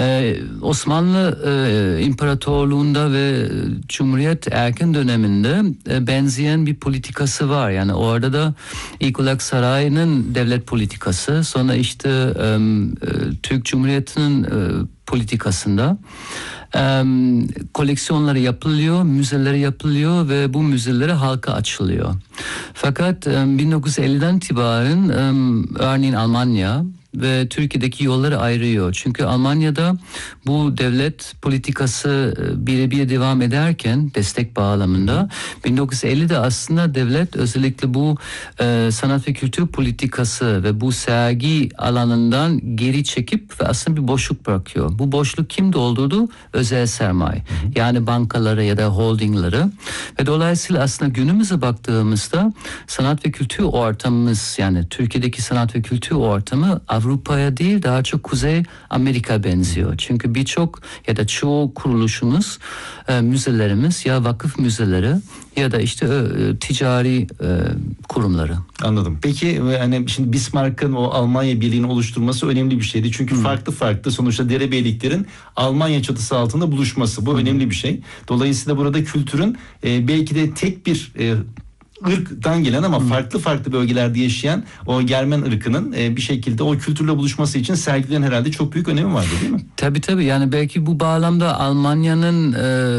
Osmanlı İmparatorluğu'nda ve Cumhuriyet erken döneminde benzeyen bir politikası var. Yani orada da ilk olarak sarayının devlet politikası, sonra işte Türk Cumhuriyeti'nin politikasında koleksiyonları yapılıyor, müzeleri yapılıyor ve bu müzeleri halka açılıyor. Fakat 1950'den itibaren örneğin Almanya ve Türkiye'deki yolları ayırıyor. Çünkü Almanya'da bu devlet politikası birebir devam ederken destek bağlamında 1950'de aslında devlet özellikle bu sanat ve kültür politikası ve bu sergi alanından geri çekip ve aslında bir boşluk bırakıyor. Bu boşluk kim doldurdu? Özel sermaye. Yani bankaları ya da holdingleri. Ve dolayısıyla aslında günümüze baktığımızda sanat ve kültür ortamımız, yani Türkiye'deki sanat ve kültür ortamı Avrupa'ya değil daha çok Kuzey Amerika benziyor. Çünkü birçok ya da çoğu kuruluşumuz, müzelerimiz ya vakıf müzeleri ya da işte ticari kurumları. Anladım. Peki hani şimdi Bismarck'ın o Almanya Birliği'ni oluşturması önemli bir şeydi. Çünkü farklı sonuçta derebeyliklerin Almanya çatısı altında buluşması, bu önemli bir şey. Dolayısıyla burada kültürün belki de tek bir ırktan gelen ama farklı bölgelerde yaşayan o Germen ırkının bir şekilde o kültürle buluşması için sergilerin herhalde çok büyük önemi vardı, değil mi? Tabii yani belki bu bağlamda Almanya'nın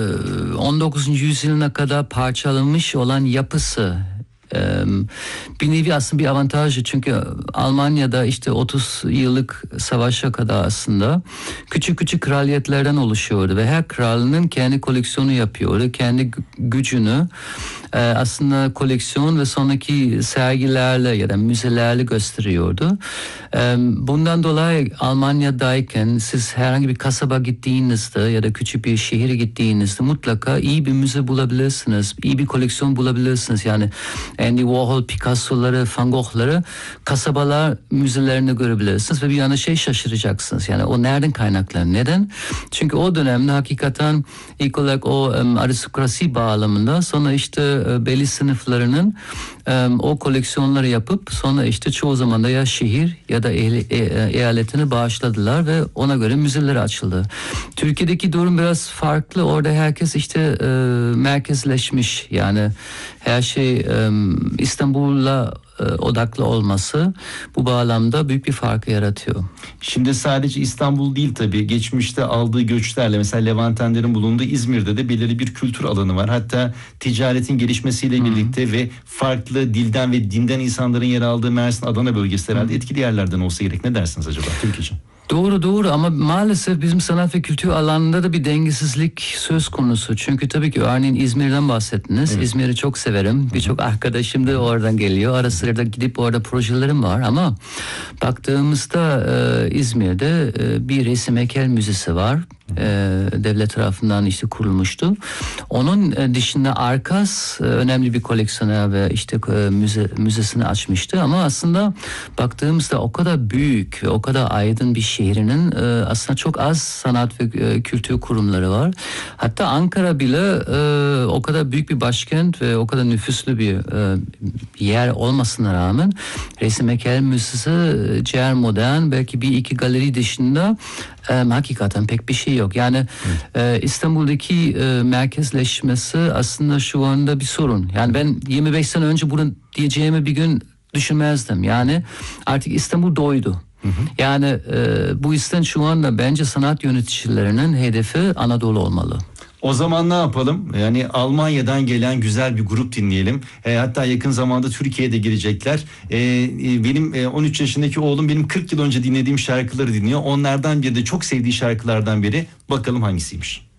19. yüzyılına kadar parçalanmış olan yapısı bir nevi aslında bir avantajı, çünkü Almanya'da işte 30 yıllık savaşa kadar aslında küçük kraliyetlerden oluşuyordu ve her kralının kendi koleksiyonu yapıyordu, kendi gücünü aslında koleksiyon ve sonraki sergilerle ya da müzelerle gösteriyordu. Bundan dolayı Almanya'dayken siz herhangi bir kasaba gittiğinizde ya da küçük bir şehire gittiğinizde mutlaka iyi bir müze bulabilirsiniz, iyi bir koleksiyon bulabilirsiniz. Yani Andy Warhol, Picasso'ları, Van Gogh'ları kasabalar müzelerinde görebilirsiniz ve bir yana şaşıracaksınız. Yani o nereden kaynaklanıyor? Neden? Çünkü o dönemde hakikaten ilk olarak o aristokrasi bağlamında, sonra işte belli sınıflarının o koleksiyonları yapıp sonra işte çoğu zaman da ya şehir ya da eyaletini bağışladılar ve ona göre müzeleri açıldı. Türkiye'deki durum biraz farklı. Orada herkes işte merkezleşmiş, yani her şey İstanbul'la odaklı olması bu bağlamda büyük bir farkı yaratıyor. Şimdi sadece İstanbul değil tabii, geçmişte aldığı göçlerle mesela Levantenlerin bulunduğu İzmir'de de belirli bir kültür alanı var. Hatta ticaretin gelişmesiyle birlikte ve farklı dilden ve dinden insanların yer aldığı Mersin, Adana bölgesi herhalde etkili yerlerden olsa gerek. Ne dersiniz acaba Türk için? Doğru ama maalesef bizim sanat ve kültür alanında da bir dengesizlik söz konusu. Çünkü tabii ki örneğin İzmir'den bahsettiniz. Evet. İzmir'i çok severim. Birçok arkadaşım da oradan geliyor. Ara sıra da gidip orada projelerim var ama baktığımızda İzmir'de bir resim heykel müzesi var. Devlet tarafından işte kurulmuştu. Onun dışında Arkas önemli bir koleksiyoner ve işte müzesini açmıştı ama aslında baktığımızda o kadar büyük ve o kadar aydın bir şehrinin aslında çok az sanat ve kültür kurumları var. Hatta Ankara bile o kadar büyük bir başkent ve o kadar nüfuslu bir yer olmasına rağmen resim heykel müzesi ciğer modern, belki bir iki galeri dışında hakikaten pek bir şey yok. Yani İstanbul'daki merkezleşmesi aslında şu anda bir sorun. Yani ben 25 sene önce bunu diyeceğimi bir gün düşünmezdim. Yani artık İstanbul doydu. Yani bu yüzden şu anda bence sanat yöneticilerinin hedefi Anadolu olmalı. O zaman ne yapalım? Yani Almanya'dan gelen güzel bir grup dinleyelim. Hatta yakın zamanda Türkiye'de gelecekler. Benim 13 yaşındaki oğlum benim 40 yıl önce dinlediğim şarkıları dinliyor. Onlardan biri de çok sevdiği şarkılardan biri. Bakalım hangisiymiş?